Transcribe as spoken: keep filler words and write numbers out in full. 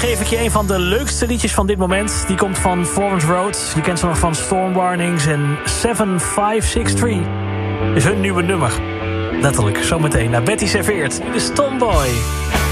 geef ik je een van de leukste liedjes van dit moment. Die komt van Florence Road. Je kent ze nog van Storm Warnings en zeven vijf zes drie. Is hun nieuwe nummer. Letterlijk, zometeen naar Betty Serveert. Dit is Tomboy.